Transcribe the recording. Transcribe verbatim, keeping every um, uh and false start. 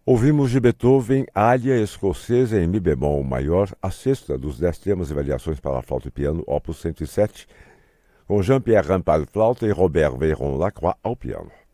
Ouvimos de Beethoven, Aria Escocesa em Mi bemol maior, a sexta dos dez temas e variações para flauta e piano, opus cento e sete, com Jean-Pierre Rampal flauta e Robert Veyron Lacroix ao piano.